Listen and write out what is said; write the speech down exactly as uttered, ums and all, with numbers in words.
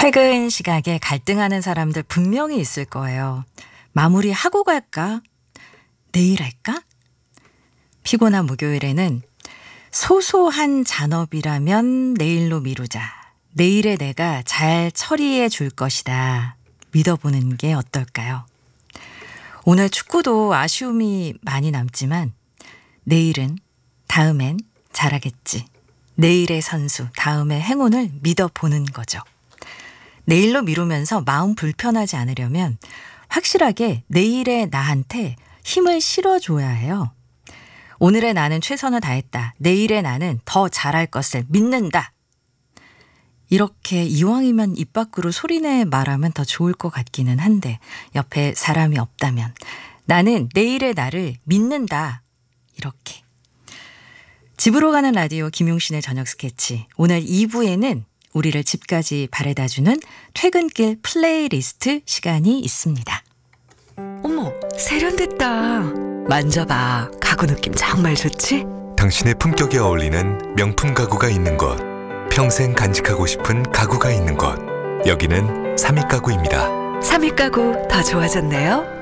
퇴근 시각에 갈등하는 사람들 분명히 있을 거예요. 마무리하고 갈까? 내일 할까? 피곤한 목요일에는 소소한 잔업이라면 내일로 미루자. 내일의 내가 잘 처리해 줄 것이다. 믿어보는 게 어떨까요? 오늘 축구도 아쉬움이 많이 남지만 내일은, 다음엔 잘하겠지. 내일의 선수, 다음의 행운을 믿어보는 거죠. 내일로 미루면서 마음 불편하지 않으려면 확실하게 내일의 나한테 힘을 실어줘야 해요. 오늘의 나는 최선을 다했다. 내일의 나는 더 잘할 것을 믿는다. 이렇게 이왕이면 입 밖으로 소리내 말하면 더 좋을 것 같기는 한데 옆에 사람이 없다면 나는 내일의 나를 믿는다. 이렇게. 집으로 가는 라디오 김용신의 저녁 스케치. 오늘 이 부에는 우리를 집까지 바래다주는 퇴근길 플레이리스트 시간이 있습니다. 어머, 세련됐다. 만져봐. 가구 느낌 정말 좋지? 당신의 품격에 어울리는 명품 가구가 있는 곳, 평생 간직하고 싶은 가구가 있는 곳, 여기는 삼익 가구입니다. 삼익 가구 더 좋아졌네요.